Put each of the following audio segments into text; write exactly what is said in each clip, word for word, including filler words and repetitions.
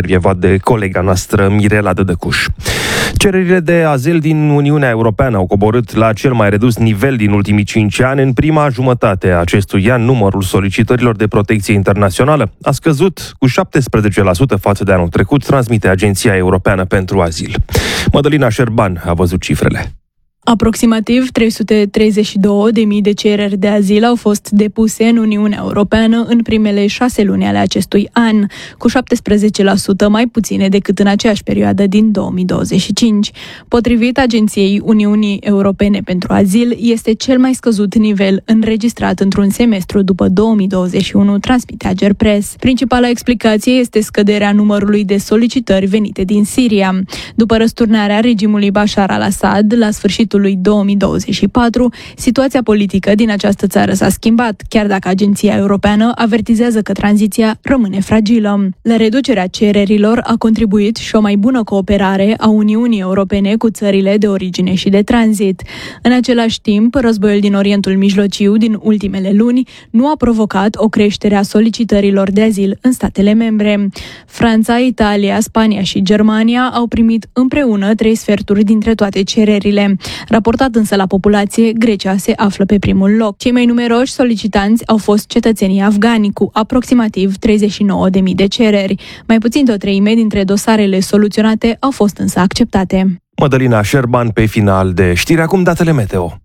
Gheorgheva de colega noastră Mirela Dădăcuș. Cererile de azil din Uniunea Europeană au coborât la cel mai redus nivel din ultimii cinci ani. În prima jumătate a acestui an, numărul solicitărilor de protecție internațională a scăzut cu șaptesprezece la sută față de anul trecut, transmite Agenția Europeană pentru Azil. Mădălina Șerban a văzut cifrele. Aproximativ trei sute treizeci și două de mii de cereri de azil au fost depuse în Uniunea Europeană în primele șase luni ale acestui an, cu șaptesprezece la sută mai puține decât în aceeași perioadă din două mii douăzeci și cinci. Potrivit Agenției Uniunii Europene pentru Azil, este cel mai scăzut nivel înregistrat într-un semestru după două mii douăzeci și unu, transmite Agerpres. Principala explicație este scăderea numărului de solicitări venite din Siria. După răsturnarea regimului Bashar al-Assad, la sfârșitul lui două mii douăzeci și patru, situația politică din această țară s-a schimbat, chiar dacă Agenția Europeană avertizează că tranziția rămâne fragilă. La reducerea cererilor a contribuit și o mai bună cooperare a Uniunii Europene cu țările de origine și de tranzit. În același timp, războiul din Orientul Mijlociu din ultimele luni nu a provocat o creștere a solicitărilor de azil în statele membre. Franța, Italia, Spania și Germania au primit împreună trei sferturi dintre toate cererile. Raportat însă la populație, Grecia se află pe primul loc. Cei mai numeroși solicitanți au fost cetățenii afgani, cu aproximativ treizeci și nouă de mii de cereri. Mai puțin de o treime dintre dosarele soluționate au fost însă acceptate. Mădălina Șerban pe final de știri. Acum datele meteo.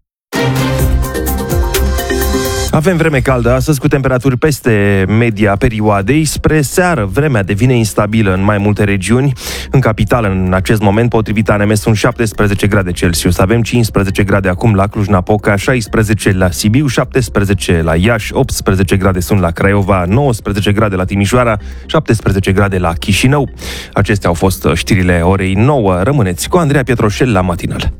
Avem vreme caldă astăzi, cu temperaturi peste media perioadei. Spre seară, vremea devine instabilă în mai multe regiuni. În capitală, în acest moment, potrivit A N M, sunt șaptesprezece grade Celsius. Avem cincisprezece grade acum la Cluj-Napoca, șaisprezece la Sibiu, șaptesprezece la Iași, optsprezece grade sunt la Craiova, nouăsprezece grade la Timișoara, șaptesprezece grade la Chișinău. Acestea au fost știrile orei nouă. Rămâneți cu Andreea Pietroșel la matinal.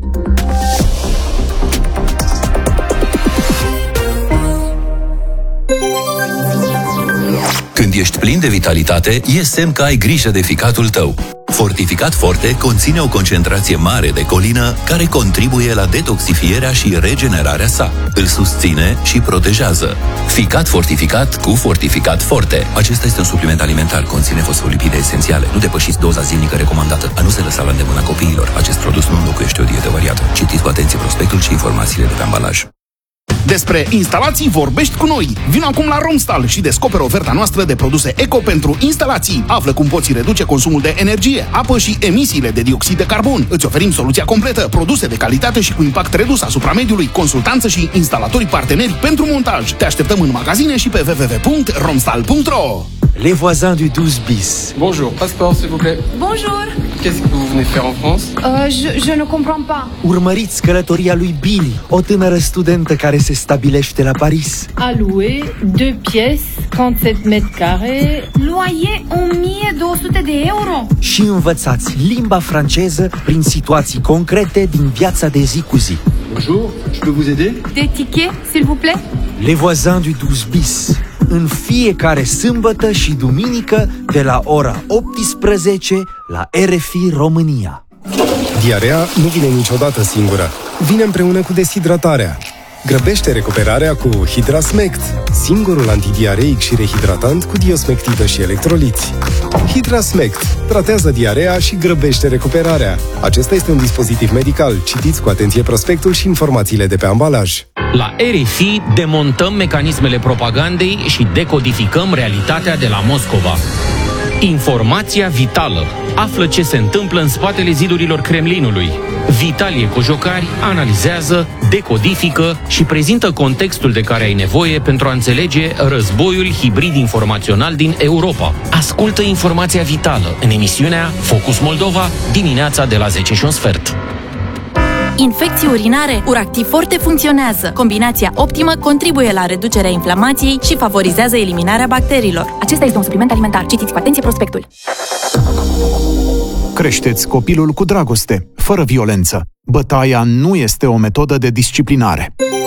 Când ești plin de vitalitate, e semn că ai grijă de ficatul tău. Fortificat Forte conține o concentrație mare de colină care contribuie la detoxifierea și regenerarea sa. Îl susține și protejează. Ficat fortificat cu Fortificat Forte. Acesta este un supliment alimentar, conține fosfolipide esențiale. Nu depășiți doza zilnică recomandată. A nu se lăsa la îndemâna copiilor. Acest produs nu înlocuiește o dietă variată. Citiți cu atenție prospectul și informațiile de pe ambalaj. Despre instalații vorbești cu noi. Vino acum la Romstal și descoperă oferta noastră de produse eco pentru instalații. Află cum poți reduce consumul de energie, apă și emisiile de dioxid de carbon. Îți oferim soluția completă, produse de calitate și cu impact redus asupra mediului, consultanță și instalatorii parteneri pentru montaj. Te așteptăm în magazine și pe w w w punct romstal punct r o. Les voisins du douze bis. Bonjour, passeport s'il vous plaît. Bonjour. Qu'est-ce que vous venez faire en France? Euh, je, je ne comprends pas. Urmăriți călătoria lui Billy, o tânără studentă care se stabilește la Paris. A louer, deux pièces, trente-sept mètres carrés. Loyer o mie două sute de euro. Și învățați limba franceză prin situații concrete din viața de zi cu zi. Bonjour, je peux vous aider? Des tickets, s'il vous plaît? Les voisins du douze bis. În fiecare sâmbătă și duminică de la ora optsprezece la R F I România. Diarea nu vine niciodată singură. Vine împreună cu deshidratarea. Grăbește recuperarea cu Hidrasmect, singurul antidiareic și rehidratant cu diosmectidă și electroliți. Hidrasmect tratează diarea și grăbește recuperarea. Acesta este un dispozitiv medical. Citiți cu atenție prospectul și informațiile de pe ambalaj. La R F I demontăm mecanismele propagandei și decodificăm realitatea de la Moscova. Informația vitală. Află ce se întâmplă în spatele zidurilor Kremlinului. Vitalie Cojocari analizează, decodifică și prezintă contextul de care ai nevoie pentru a înțelege războiul hibrid informațional din Europa. Ascultă Informația vitală în emisiunea Focus Moldova, dimineața de la zece și un sfert. Infecții urinare, Uractiv Forte funcționează. Combinația optimă contribuie la reducerea inflamației și favorizează eliminarea bacteriilor. Acesta este un supliment alimentar. Citiți cu atenție prospectul. Creșteți copilul cu dragoste, fără violență. Bătaia nu este o metodă de disciplinare.